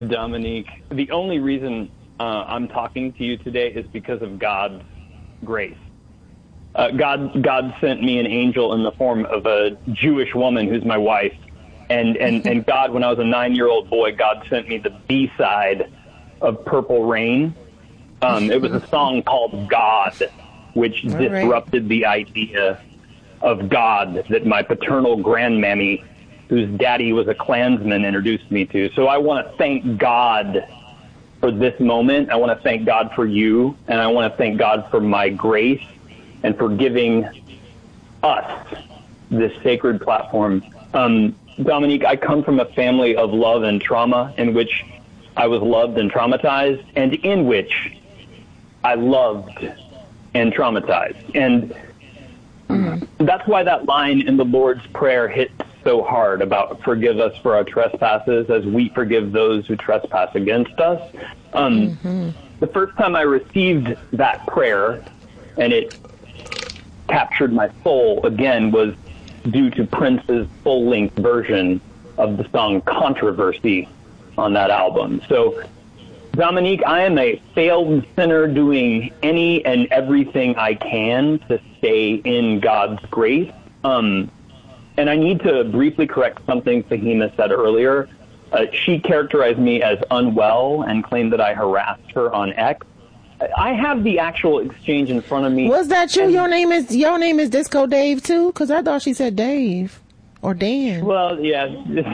Dominique, the only reason I'm talking to you today is because of God's grace. God sent me an angel in the form of a Jewish woman who's my wife. And God, when I was a 9-year-old boy, God sent me the B-side of Purple Rain. It was a song called God, which disrupted the idea of God that my paternal grandmammy, whose daddy was a Klansman, introduced me to. So I want to thank God for this moment. I want to thank God for you, and I want to thank God for my grace and for giving us this sacred platform. Dominique, I come from a family of love and trauma in which I was loved and traumatized, and in which I loved and traumatized. And that's why that line in the Lord's Prayer hits so hard about forgive us for our trespasses as we forgive those who trespass against us. The first time I received that prayer, and it captured my soul again, was due to Prince's full-length version of the song Controversy on that album. So, Dominique, I am a failed sinner doing any and everything I can to stay in God's grace. And I need to briefly correct something Fahima said earlier. She characterized me as unwell and claimed that I harassed her on X. I have the actual exchange in front of me. Was that you? Your name is Disco Dave too? Because I thought she said Dave or Dan. Well, yeah,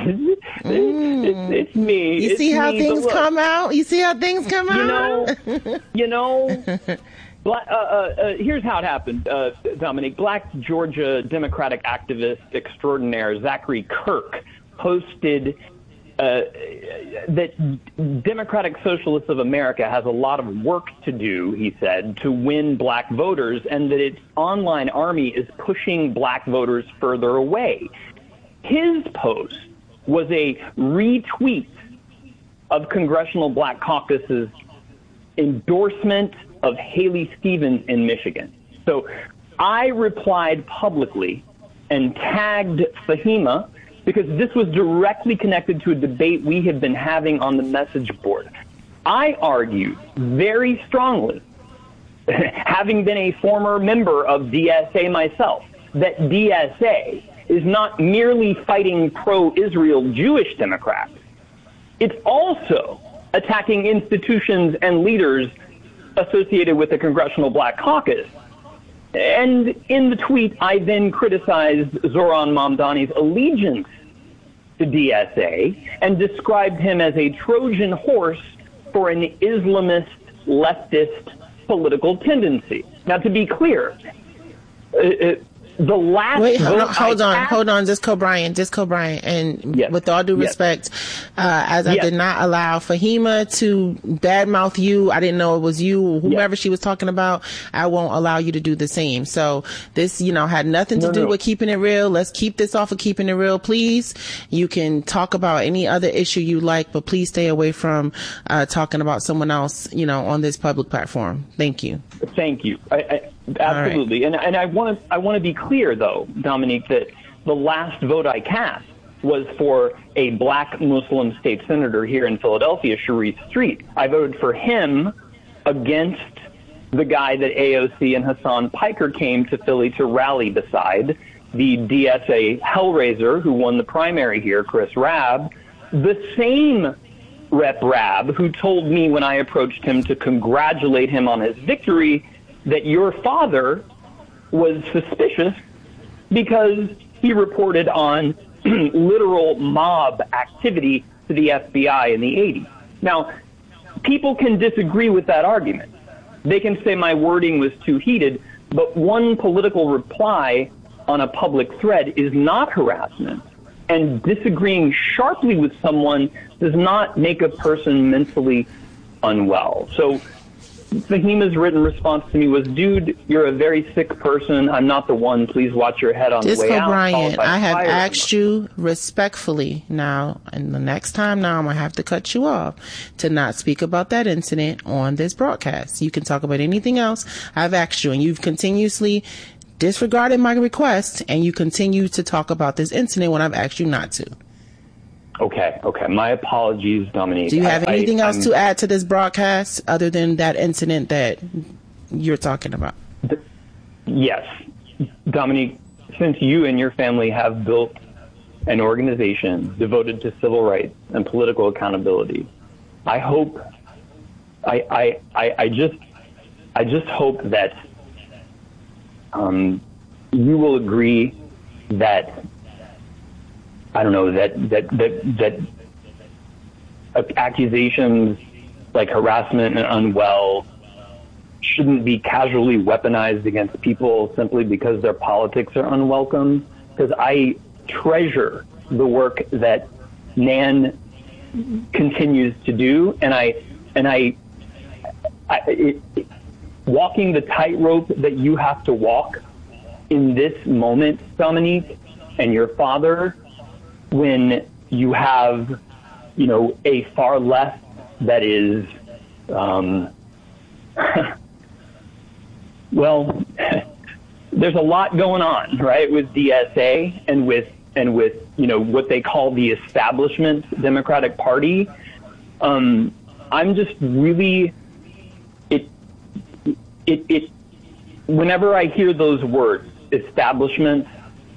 it's me. You see how things come out? You see how things come out? Here's how it happened, Dominique. Black Georgia Democratic activist extraordinaire Zachary Kirk posted that Democratic Socialists of America has a lot of work to do, he said, to win black voters, and that its online army is pushing black voters further away. His post was a retweet of Congressional Black Caucus's endorsement of Haley Stevens in Michigan. So I replied publicly and tagged Fahima because this was directly connected to a debate we had been having on the message board. I argued very strongly, having been a former member of DSA myself, that DSA is not merely fighting pro-Israel Jewish Democrats. It's also attacking institutions and leaders associated with the Congressional Black Caucus. And in the tweet, I then criticized Zoran Mamdani's allegiance to DSA and described him as a Trojan horse for an Islamist leftist political tendency. Now, to be clear, the last hold on, Disco Brian, and yes, with all due respect, as I did not allow Fahima to badmouth you, I didn't know it was you, whomever she was talking about, I won't allow you to do the same. So this, had nothing to do with keeping it real. Let's keep this off of keeping it real, please. You can talk about any other issue you like, but please stay away from talking about someone else, on this public platform. Thank you. Thank you. Absolutely. Right. And I want to be clear, though, Dominique, that the last vote I cast was for a black Muslim state senator here in Philadelphia, Sharif Street. I voted for him against the guy that AOC and Hassan Piker came to Philly to rally beside, the DSA Hellraiser who won the primary here, Chris Rabb, the same Rep Rabb who told me when I approached him to congratulate him on his victory that your father was suspicious because he reported on literal mob activity to the FBI in the 80s. Now, people can disagree with that argument. They can say my wording was too heated, but one political reply on a public thread is not harassment. And disagreeing sharply with someone does not make a person mentally unwell. So Fahima's written response to me was, dude, you're a very sick person. I'm not the one. Please watch your head on the way out. Brian, I have asked you respectfully now, and the next time now I'm going to have to cut you off to not speak about that incident on this broadcast. You can talk about anything else. I've asked you, and you've continuously disregarded my request, and you continue to talk about this incident when I've asked you not to. Okay. My apologies, Dominique. Do you have anything else to add to this broadcast other than that incident that you're talking about? Yes. Dominique, since you and your family have built an organization devoted to civil rights and political accountability, I hope, I just hope that you will agree that, I don't know, that accusations like harassment and unwell shouldn't be casually weaponized against people simply because their politics are unwelcome. Because I treasure the work that Nan continues to do, and walking the tightrope that you have to walk in this moment, Dominique, and your father, when you have, a far left that is, well, there's a lot going on, right, with DSA and with what they call the establishment Democratic Party. I'm just really, it whenever I hear those words, establishment,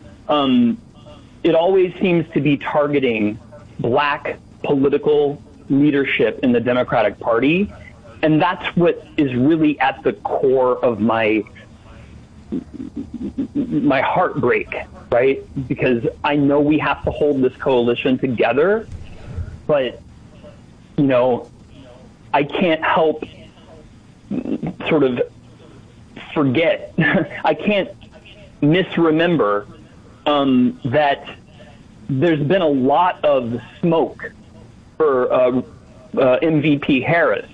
it always seems to be targeting black political leadership in the Democratic Party. And that's what is really at the core of my heartbreak, right? Because I know we have to hold this coalition together, but, I can't help sort of forget. I can't misremember that there's been a lot of smoke for MVP Harris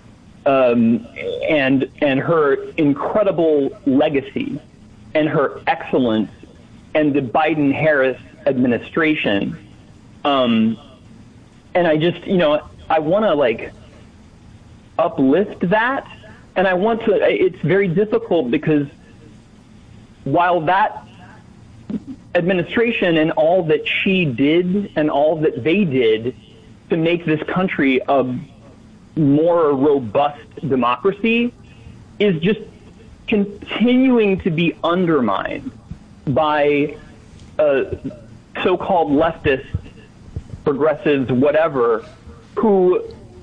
and her incredible legacy and her excellence and the Biden-Harris administration. And I just, I want to uplift that. And I want to, it's very difficult because while that administration and all that she did and all that they did to make this country a more robust democracy is just continuing to be undermined by so-called leftists, progressives, whatever, who,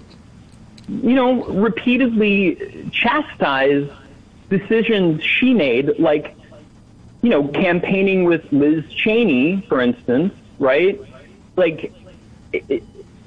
repeatedly chastise decisions she made, like, campaigning with Liz Cheney, for instance, right? Like, the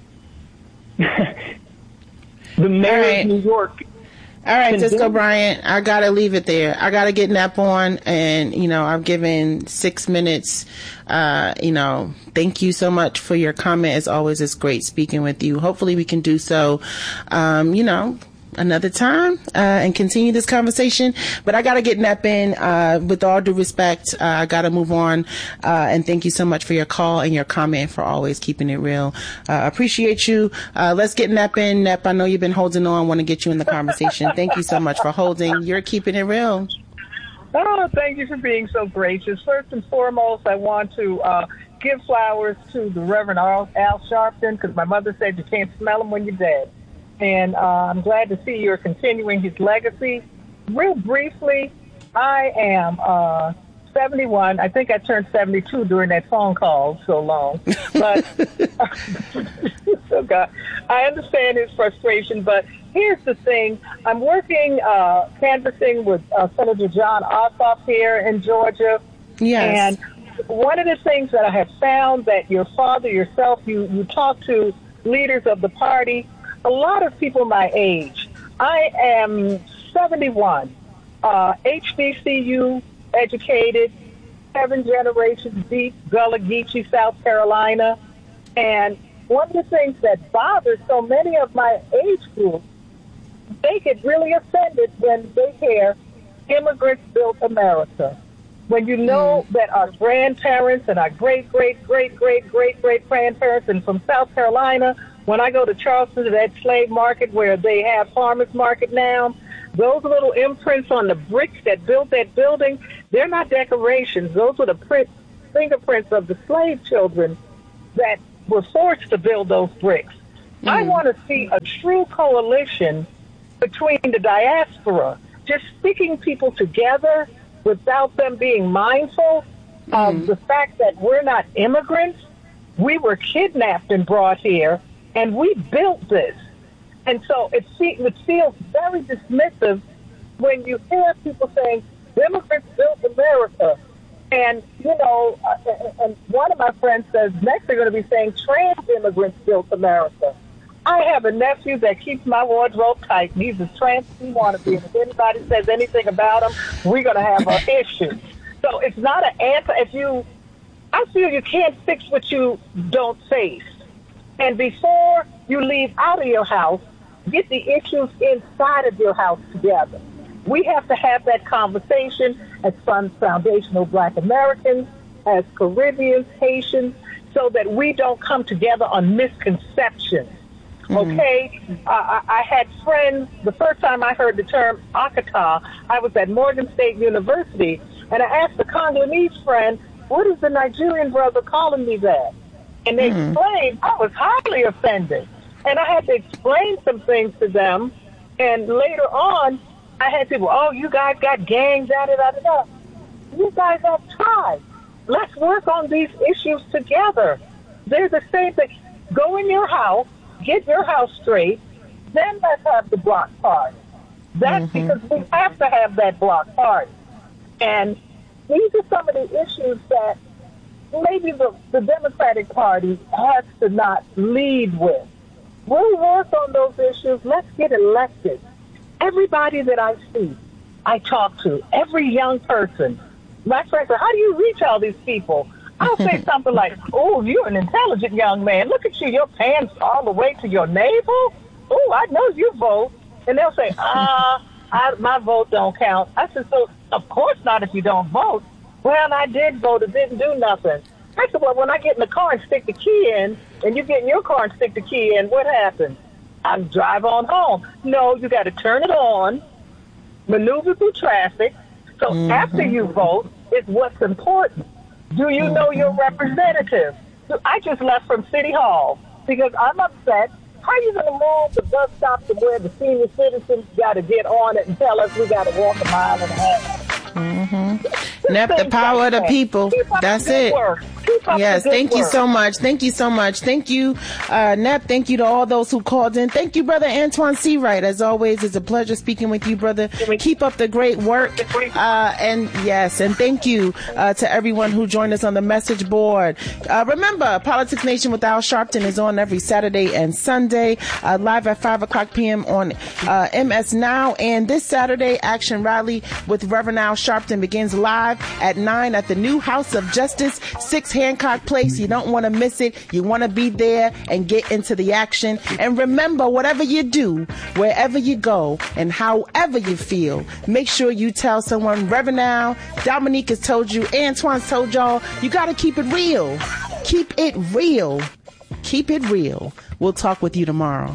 mayor of New York. All right, Disco Bryant, I got to leave it there. I got to get Nap on, and, I've given 6 minutes. Thank you so much for your comment. As always, it's great speaking with you. Hopefully we can do so, another time and continue this conversation. But I got to get Nap in. With all due respect, I got to move on. And thank you so much for your call and your comment, for always keeping it real. Appreciate you. Let's get Nap in. Nap, I know you've been holding on. Want to get you in the conversation. Thank you so much for holding. You're keeping it real. Oh, thank you for being so gracious. First and foremost, I want to give flowers to the Reverend Al Sharpton, because my mother said you can't smell him when you're dead. And I'm glad to see you're continuing his legacy. Real briefly, I am 71. I think I turned 72 during that phone call so long. But oh God, I understand his frustration, but here's the thing. I'm working, canvassing with Senator John Ossoff here in Georgia. Yes. And one of the things that I have found that your father, yourself, you talk to leaders of the party, a lot of people my age. I am 71, HBCU educated, 7 generations deep, Gullah Geechee, South Carolina. And one of the things that bothers so many of my age group, they get really offended when they hear immigrants built America. When you know that our grandparents and our great-great-great-great-great-great-grandparents, and from South Carolina, when I go to Charleston to that slave market where they have farmers market now, those little imprints on the bricks that built that building, they're not decorations. Those were the fingerprints of the slave children that were forced to build those bricks. I want to see a true coalition between the diaspora, just sticking people together without them being mindful of the fact that we're not immigrants. We were kidnapped and brought here, and we built this. And so it feels very dismissive when you hear people saying, immigrants built America. And, you know, and one of my friends says, next they're going to be saying trans immigrants built America. I have a nephew that keeps my wardrobe tight. He's as trans as he wants to be. And if anybody says anything about him, we're going to have an issue. So it's not an answer. I feel you can't fix what you don't face. And before you leave out of your house, get the issues inside of your house together. We have to have that conversation as foundational Black Americans, as Caribbeans, Haitians, so that we don't come together on misconceptions. Okay? I had friends, the first time I heard the term Akata, I was at Morgan State University, and I asked a Congolese friend, what is the Nigerian brother calling me that? And they explained, I was highly offended. And I had to explain some things to them. And later on, I had people, oh, you guys got gangs, da-da-da-da-da. You guys have tried. Let's work on these issues together. They're the same thing. Go in your house, get your house straight, then let's have the block party. That's because we have to have that block party. And these are some of the issues that maybe the Democratic Party has to not lead with. We'll work on those issues. Let's get elected. Everybody that I see, I talk to, every young person, my friends say, how do you reach all these people? I'll say something like, oh, you're an intelligent young man. Look at you, your pants all the way to your navel. Oh, I know you vote. And they'll say, my vote don't count. I said, so of course not if you don't vote. Well, I did vote. It didn't do nothing. I said, well, when I get in the car and stick the key in, and you get in your car and stick the key in, what happens? I drive on home. No, you got to turn it on, maneuver through traffic. So after you vote is what's important. Do you know your representative? I just left from City Hall because I'm upset. How are you going to move the bus stop to where the senior citizens got to get on it and tell us we got to walk a mile and a half? Nep, the power of the people. That's it. Yes, thank you so much. Thank you so much. Thank you, Nep. Thank you to all those who called in. Thank you, Brother Antoine Seawright. As always, it's a pleasure speaking with you, brother. Keep up the great work. And thank you to everyone who joined us on the message board. Remember, Politics Nation with Al Sharpton is on every Saturday and Sunday, live at 5:00 p.m. on MS Now. And this Saturday, Action Rally with Reverend Al Sharpton begins live at 9 at the new House of Justice, 6 Hancock Place. You don't want to miss it. You want to be there and get into the action. And remember, whatever you do, wherever you go, and however you feel, make sure you tell someone. Reverend Al, Dominique has told you, Antoine's told y'all, you got to keep it real. Keep it real. Keep it real. We'll talk with you tomorrow.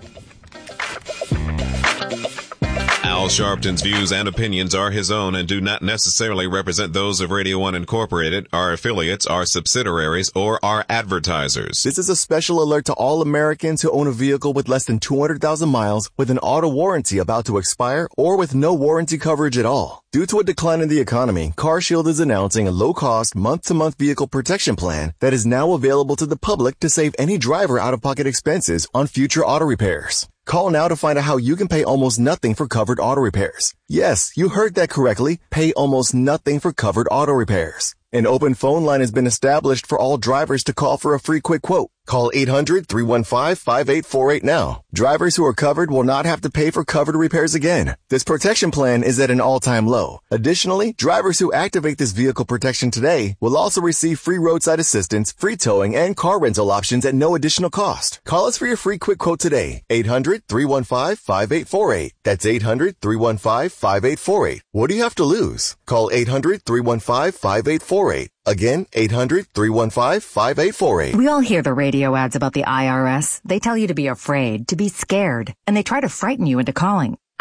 Al Sharpton's views and opinions are his own and do not necessarily represent those of Radio 1 Incorporated, our affiliates, our subsidiaries, or our advertisers. This is a special alert to all Americans who own a vehicle with less than 200,000 miles, with an auto warranty about to expire, or with no warranty coverage at all. Due to a decline in the economy, CarShield is announcing a low-cost, month-to-month vehicle protection plan that is now available to the public to save any driver out-of-pocket expenses on future auto repairs. Call now to find out how you can pay almost nothing for covered auto repairs. Yes, you heard that correctly. Pay almost nothing for covered auto repairs. An open phone line has been established for all drivers to call for a free quick quote. Call 800-315-5848 now. Drivers who are covered will not have to pay for covered repairs again. This protection plan is at an all-time low. Additionally, drivers who activate this vehicle protection today will also receive free roadside assistance, free towing, and car rental options at no additional cost. Call us for your free quick quote today. 800-315-5848. That's 800-315-5848. What do you have to lose? Call 800-315-5848. Again, 800-315-5848. We all hear the radio ads about the IRS. They tell you to be afraid, to be scared, and they try to frighten you into calling.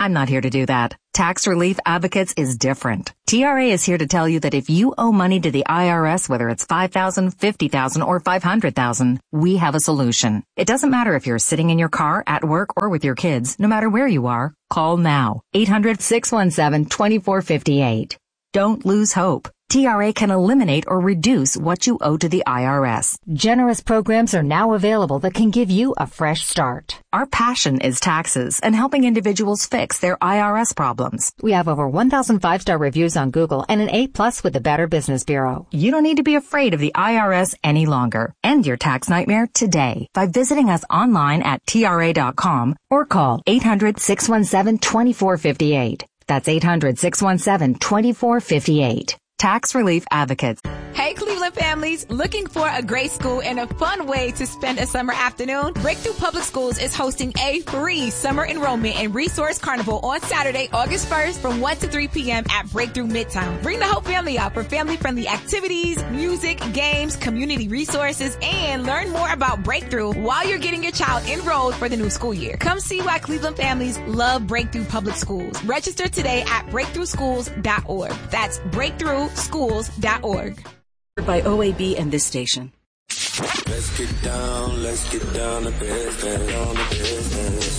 I'm not here to do that. Tax Relief Advocates is different. TRA is here to tell you that if you owe money to the IRS, whether it's $5,000, $50,000, or $500,000, we have a solution. It doesn't matter if you're sitting in your car, at work, or with your kids. No matter where you are, call now. 800-617-2458. Don't lose hope. TRA can eliminate or reduce what you owe to the IRS. Generous programs are now available that can give you a fresh start. Our passion is taxes and helping individuals fix their IRS problems. We have over 1,000 5-star reviews on Google and an A+ with the Better Business Bureau. You don't need to be afraid of the IRS any longer. End your tax nightmare today by visiting us online at TRA.com or call 800-617-2458. That's 800-617-2458. Tax Relief Advocates. Hey, Cleveland families, looking for a great school and a fun way to spend a summer afternoon? Breakthrough Public Schools is hosting a free summer enrollment and resource carnival on Saturday, August 1st from 1 to 3 p.m. at Breakthrough Midtown. Bring the whole family out for family-friendly activities, music, games, community resources, and learn more about Breakthrough while you're getting your child enrolled for the new school year. Come see why Cleveland families love Breakthrough Public Schools. Register today at breakthroughschools.org. That's breakthroughschools.org. By OAB and this station. Let's get down to business.